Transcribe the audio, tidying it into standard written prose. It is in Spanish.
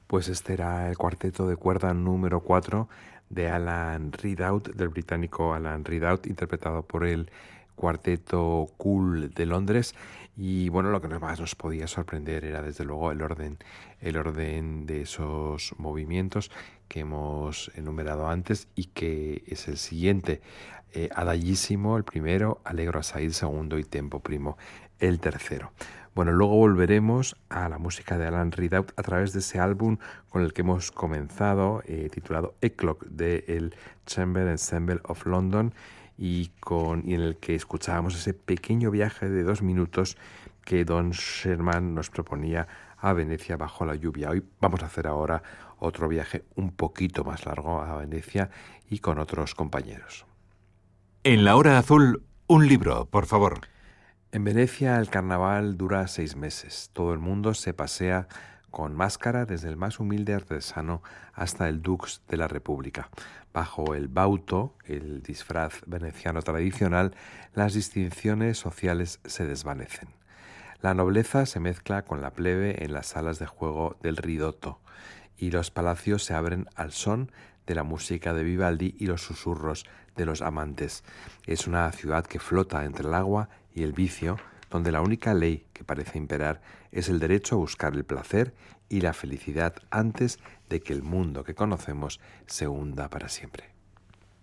Pues este era el cuarteto de cuerda número 4 de Alan Ridout, del británico Alan Ridout, interpretado por el Cuarteto Cool de Londres. Y bueno, lo que más nos podía sorprender era desde luego el orden de esos movimientos que hemos enumerado antes y que es el siguiente. Adagissimo el primero, Allegro assai el segundo y Tempo primo el tercero. Bueno, luego volveremos a la música de Alan Ridout a través de ese álbum con el que hemos comenzado, titulado Eclogue, de el Chamber Ensemble of London, y en el que escuchábamos ese pequeño viaje de 2 minutos que Don Sherman nos proponía a Venecia bajo la lluvia. Hoy vamos a hacer ahora otro viaje un poquito más largo a Venecia y con otros compañeros. En la hora azul, un libro, por favor. En Venecia el carnaval dura 6 meses. Todo el mundo se pasea con máscara, desde el más humilde artesano hasta el dux de la República. Bajo el bauto, el disfraz veneciano tradicional, las distinciones sociales se desvanecen. La nobleza se mezcla con la plebe en las salas de juego del Ridotto y los palacios se abren al son de la música de Vivaldi y los susurros de los amantes. Es una ciudad que flota entre el agua y el vicio, donde la única ley que parece imperar es el derecho a buscar el placer y la felicidad antes de que el mundo que conocemos se hunda para siempre.